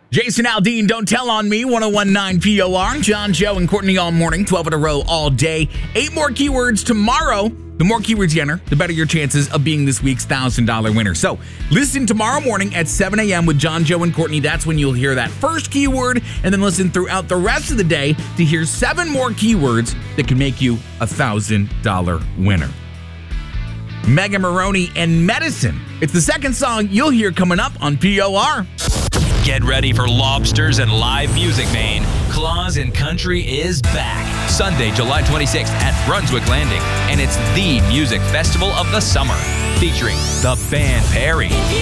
Jason Aldean, Don't Tell on Me, 1019 POR. John, Joe, and Courtney all morning, 12 in a row all day. 8 more keywords tomorrow. The more keywords you enter, the better your chances of being this week's $1,000 winner. So listen tomorrow morning at 7 a.m. with John, Joe, and Courtney. That's when you'll hear that first keyword, and then listen throughout the rest of the day to hear 7 more keywords that can make you a $1,000 winner. Megan Maroney and Medicine. It's the second song you'll hear coming up on POR. Get ready for lobsters and live music, Maine. Claus and Country is back. Sunday, July 26th at Brunswick Landing. And it's the music festival of the summer, featuring the band Perry,